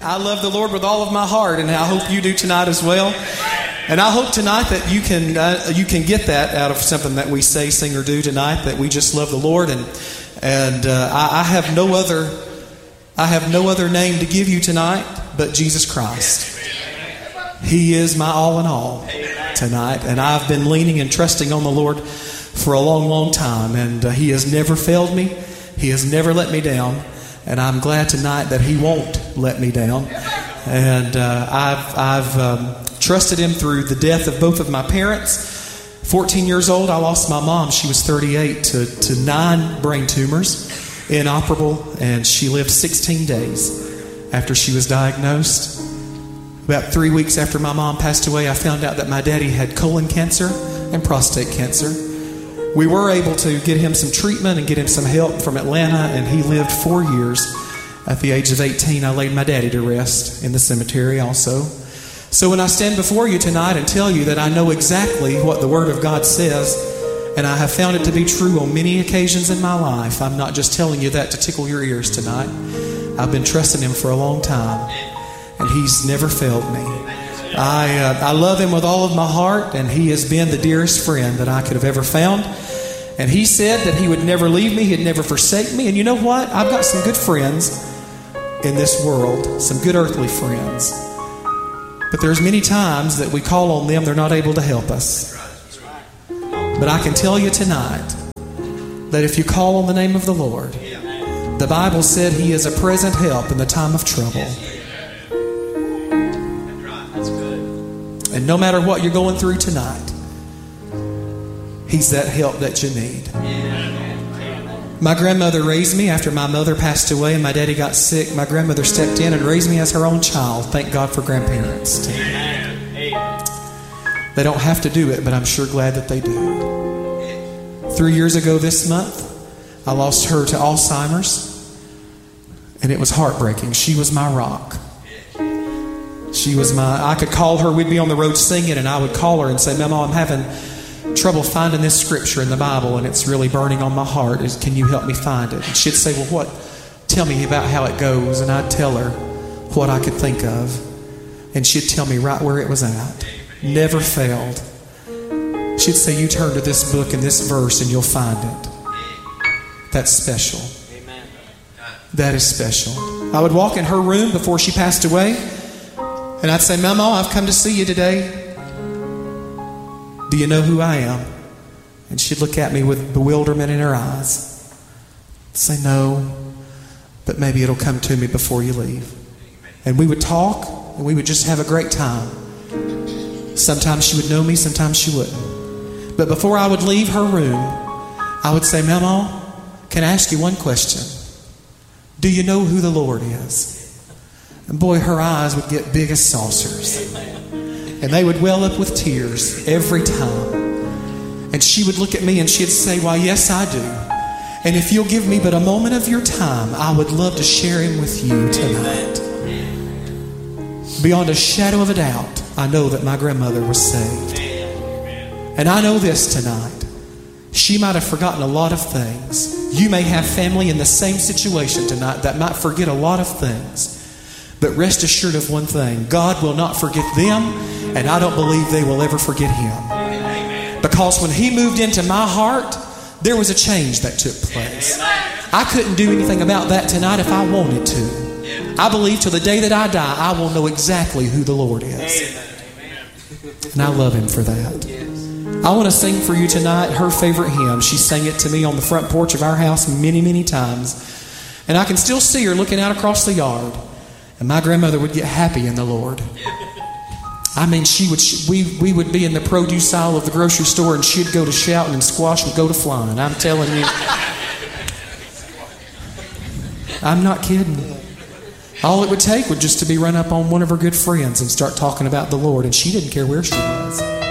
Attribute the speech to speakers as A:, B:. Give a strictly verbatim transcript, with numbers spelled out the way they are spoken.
A: I love the Lord with all of my heart, and I hope you do tonight as well. And I hope tonight that you can uh, you can get that out of something that we say, sing, or do tonight. That we just love the Lord, and and uh, I, I have no other I have no other name to give you tonight but Jesus Christ. He is my all in all tonight, and I've been leaning and trusting on the Lord for a long, long time, and uh, He has never failed me. He has never let me down. And I'm glad tonight that He won't let me down. And uh, I've, I've um, trusted Him through the death of both of my parents. fourteen years old, I lost my mom. She was thirty-eight to, to nine brain tumors, inoperable. And she lived sixteen days after she was diagnosed. About three weeks after my mom passed away, I found out that my daddy had colon cancer and prostate cancer. We were able to get him some treatment and get him some help from Atlanta, and he lived four years. At the age of eighteen, I laid my daddy to rest in the cemetery also. So when I stand before you tonight and tell you that I know exactly what the Word of God says, and I have found it to be true on many occasions in my life, I'm not just telling you that to tickle your ears tonight. I've been trusting Him for a long time, and He's never failed me. I uh, I love Him with all of my heart, and He has been the dearest friend that I could have ever found. And He said that He would never leave me, He'd never forsake me. And you know what? I've got some good friends in this world, some good earthly friends. But there's many times that we call on them, they're not able to help us. But I can tell you tonight that if you call on the name of the Lord, the Bible said He is a present help in the time of trouble. And no matter what you're going through tonight, He's that help that you need. My grandmother raised me after my mother passed away and my daddy got sick. My grandmother stepped in and raised me as her own child. Thank God for grandparents. They don't have to do it, but I'm sure glad that they do. Three years ago this month, I lost her to Alzheimer's, and it was heartbreaking. She was my rock. She was my, I could call her, we'd be on the road singing, and I would call her and say, Mama, I'm having trouble finding this scripture in the Bible, and it's really burning on my heart. Can you help me find it? And she'd say, well, what? Tell me about how it goes. And I'd tell her what I could think of. And she'd tell me right where it was at. Never failed. She'd say, you turn to this book and this verse and you'll find it. That's special. That is special. I would walk in her room before she passed away, and I'd say, Mama, I've come to see you today. Do you know who I am? And she'd look at me with bewilderment in her eyes. I'd say, no, but maybe it'll come to me before you leave. And we would talk, and we would just have a great time. Sometimes she would know me, sometimes she wouldn't. But before I would leave her room, I would say, Mama, can I ask you one question? Do you know who the Lord is? And boy, her eyes would get big as saucers. And they would well up with tears every time. And she would look at me and she'd say, why, yes, I do. And if you'll give me but a moment of your time, I would love to share Him with you tonight. Beyond a shadow of a doubt, I know that my grandmother was saved. And I know this tonight. She might have forgotten a lot of things. You may have family in the same situation tonight that might forget a lot of things. But rest assured of one thing. God will not forget them, and I don't believe they will ever forget Him. Because when He moved into my heart, there was a change that took place. I couldn't do anything about that tonight if I wanted to. I believe till the day that I die, I will know exactly who the Lord is. And I love Him for that. I want to sing for you tonight her favorite hymn. She sang it to me on the front porch of our house many, many times. And I can still see her looking out across the yard. And my grandmother would get happy in the Lord. I mean, she would. We we would be in the produce aisle of the grocery store, and she'd go to shouting, and squash would go to flying. I'm telling you, I'm not kidding. All it would take would just to be run up on one of her good friends and start talking about the Lord, and she didn't care where she was.